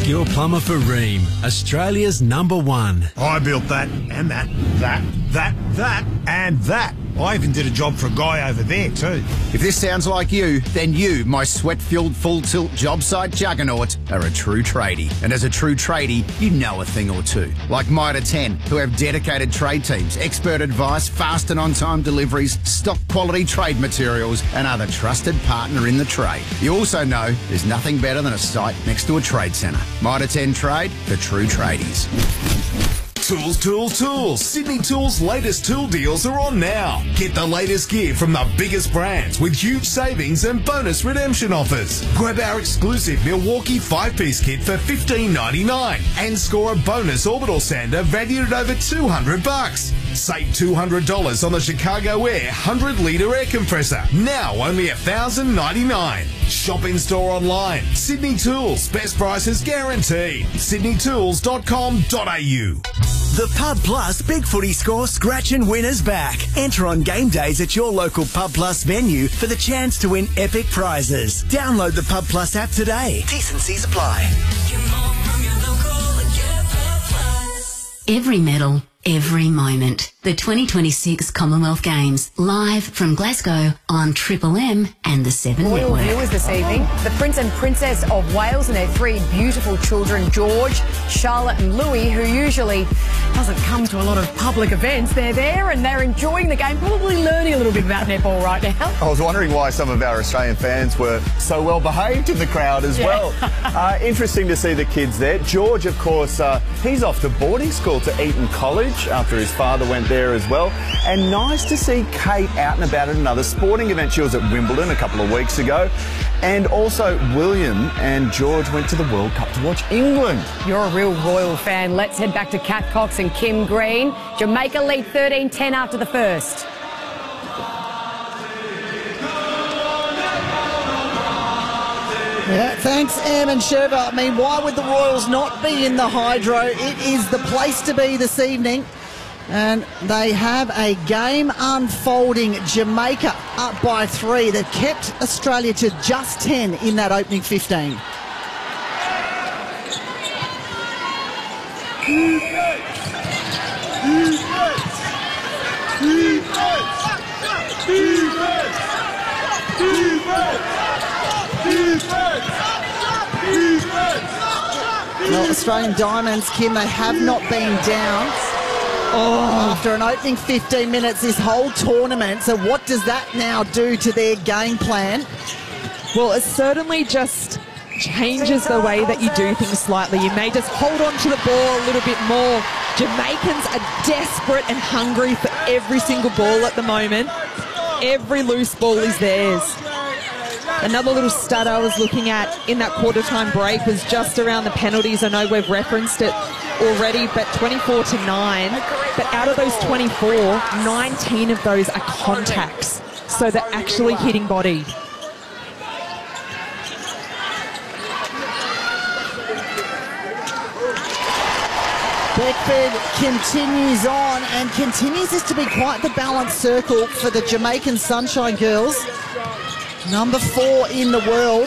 Skill plumber for Ream, Australia's #1. I built that, and that, and that. I even did a job for a guy over there too. If this sounds like you, then you, my sweat-filled full-tilt job site juggernaut, are a true tradie. And as a true tradie, you know a thing or two. Like Mitre 10, who have dedicated trade teams, expert advice, fast and on-time deliveries, stock quality trade materials, and are the trusted partner in the trade. You also know there's nothing better than a site next to a trade centre. Mitre 10 Trade, for true tradies. Tools, tools, tools. Sydney Tools' latest tool deals are on now. Get the latest gear from the biggest brands with huge savings and bonus redemption offers. Grab our exclusive Milwaukee 5-piece kit for $15.99 and score a bonus orbital sander valued at over $200. Save $200 on the Chicago Air 100-litre air compressor. Now only $1,099. Shop in store online. Sydney Tools. Best prices guaranteed. sydneytools.com.au. The Pub Plus Big Footy Score Scratch and Win is back. Enter on game days at your local Pub Plus venue for the chance to win epic prizes. Download the Pub Plus app today. T&Cs apply. Every medal, every moment. The 2026 Commonwealth Games, live from Glasgow on Triple M and the 7 Royal Network. viewers this evening, the Prince and Princess of Wales and their 3 beautiful children, George, Charlotte and Louis, who usually doesn't come to a lot of public events. They're there and they're enjoying the game, probably learning a little bit about netball right now. I was wondering why some of our Australian fans were so well behaved in the crowd as well. Interesting to see the kids there. George, of course, he's off to boarding school to Eton College after his father went there as well. And nice to see Kate out and about at another sporting event. She was at Wimbledon a couple of weeks ago. And also William and George went to the World Cup to watch England. You're a real royal fan. Let's head back to Kat Cox and Kim Green. Jamaica lead 13-10 after the first. Yeah, thanks, Em and Sheva. I mean, why would the Royals not be in the Hydro? It is the place to be this evening. And they have a game unfolding. Jamaica up by 3. They've kept Australia to just 10 in that opening 15. Well, Australian Diamonds, Kim, they have not been down after an opening 15 minutes this whole tournament. So what does that now do to their game plan? Well, it certainly just changes the way that you do things slightly. You may just hold on to the ball a little bit more. Jamaicans are desperate and hungry for every single ball at the moment. Every loose ball is theirs. Another little stud I was looking at in that quarter-time break was just around the penalties. I know we've referenced it already, but 24-9. But out of those 24, 19 of those are contacts. So they're actually hitting body. Beckford continues on and continues this to be quite the balanced circle for the Jamaican Sunshine Girls. Number 4 in the world.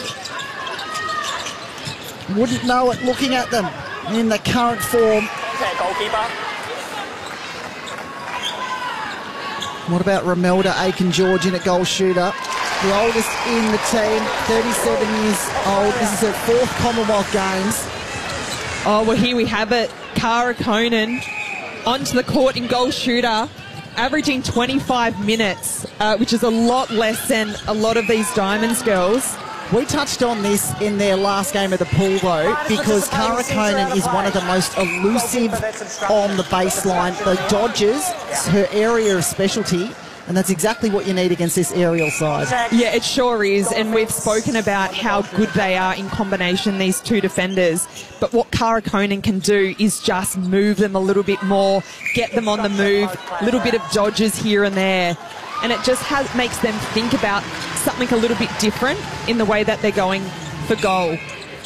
Wouldn't know it looking at them in the current form. What about Romelda Aiken-George in at goal shooter? The oldest in the team, 37 years old. This is her 4th Commonwealth Games. Oh, well, here we have it. Cara Conan onto the court in goal shooter, averaging 25 minutes, which is a lot less than a lot of these Diamonds girls. We touched on this in their last game of the pool, though, because Cara Conan is one of the most elusive on the baseline. The dodges, her area of specialty, and that's exactly what you need against this aerial side. Yeah, it sure is, and we've spoken about how good they are in combination, these two defenders. But what Cara Conan can do is just move them a little bit more, get them on the move, a little bit of dodges here and there. And it just makes them think about something a little bit different in the way that they're going for goal.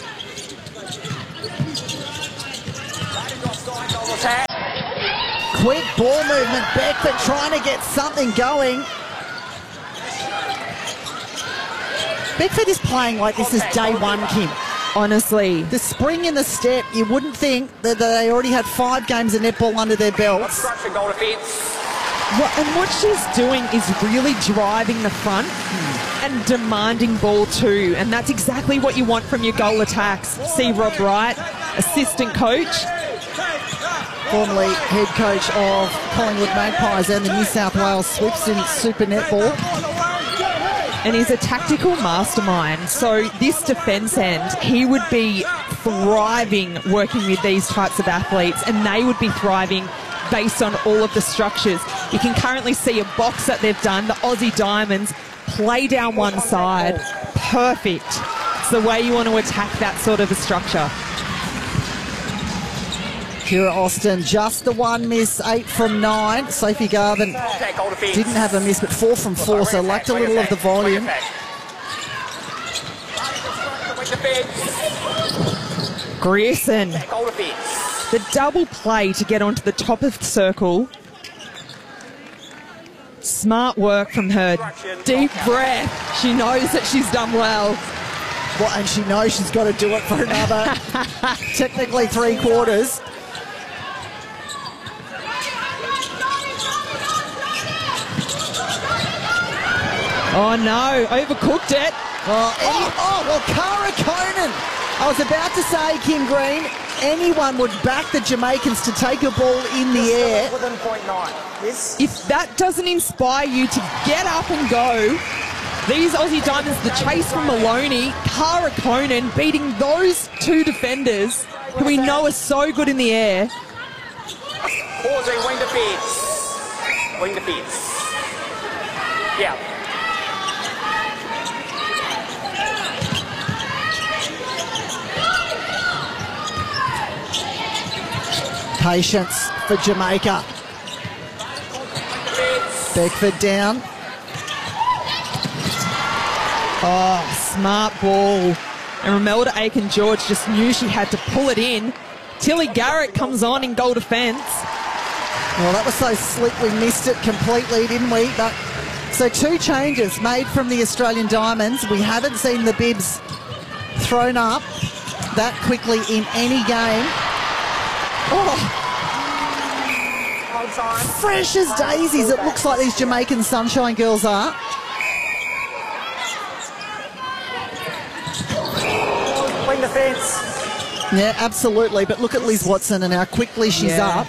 Quick ball movement, Beckford trying to get something going. Beckford is playing like this is day one, Kim. Honestly. The spring in the step, you wouldn't think that they already had 5 games of netball under their belts. And what she's doing is really driving the front and demanding ball too. And that's exactly what you want from your goal attacks. See Rob Wright, assistant coach. Formerly head coach of Collingwood Magpies and the New South Wales Swifts in Super Netball. And he's a tactical mastermind. So this defence end, he would be thriving working with these types of athletes, and they would be thriving based on all of the structures. You can currently see a box that they've done, the Aussie Diamonds, play down one side. Perfect. It's the way you want to attack that sort of a structure. Kira Austin, just the one miss, 8 from 9. Sophie Garvin didn't have a miss, but 4 from 4, so lacked a little of the volume. Grierson. The double play to get onto the top of the circle. Smart work from her. Deep breath. She knows that she's done well. Well, and she knows she's got to do it for another, technically 3 quarters. Oh no, overcooked it. Well, Cara Conan. I was about to say, Kim Green, anyone would back the Jamaicans to take a ball in the air. If that doesn't inspire you to get up and go, these Aussie Diamonds, the chase from Maloney, Cara Conan beating those 2 defenders who we know are so good in the air. Wing the feeds. Yeah. Patience for Jamaica. Beckford down. Oh, smart ball. And Romelda Aiken-George just knew she had to pull it in. Tilly Garrett comes on in goal defence. Well, that was so slick we missed it completely, didn't we? But so 2 changes made from the Australian Diamonds. We haven't seen the bibs thrown up that quickly in any game. Oh, fresh as daisies, it looks like these Jamaican Sunshine Girls are. Wing the fence. Yeah, absolutely. But look at Liz Watson and how quickly she's up.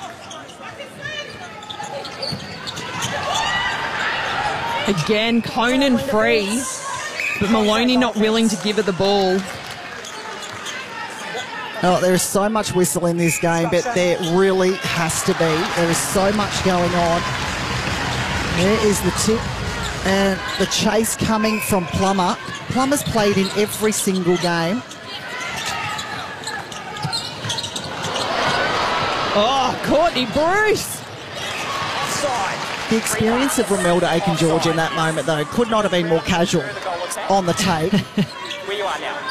Again, Conan free, but Maloney not willing to give her the ball. Oh, there is so much whistle in this game, but there really has to be. There is so much going on. There is the tip and the chase coming from Plummer. Plummer's played in every single game. Oh, Courtney Bruce. The experience of Romelda Aiken-George in that moment, though, could not have been more casual on the tape. Where you are now.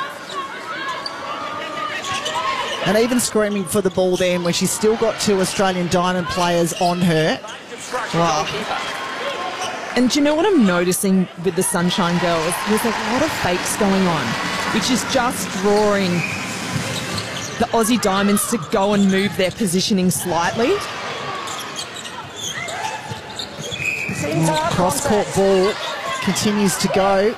And even screaming for the ball then when she's still got 2 Australian Diamond players on her. Wow. And do you know what I'm noticing with the Sunshine Girls? There's a lot of fakes going on, which is just drawing the Aussie Diamonds to go and move their positioning slightly. Cross-court ball continues to go.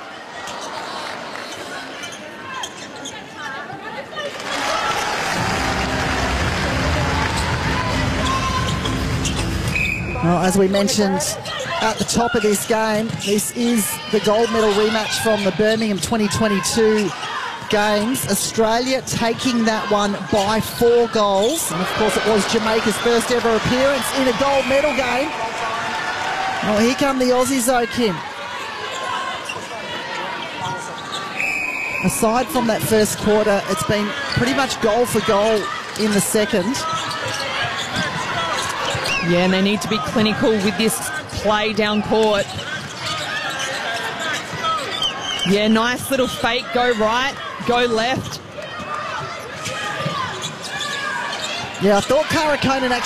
Well, as we mentioned at the top of this game, this is the gold medal rematch from the Birmingham 2022 games. Australia taking that one by 4 goals. And of course it was Jamaica's first ever appearance in a gold medal game. Well, here come the Aussies though, Kim. Aside from that first quarter, it's been pretty much goal for goal in the second. Yeah, and they need to be clinical with this play down court. Yeah, nice little fake, go right, go left. Yeah, I thought Cara Conan actually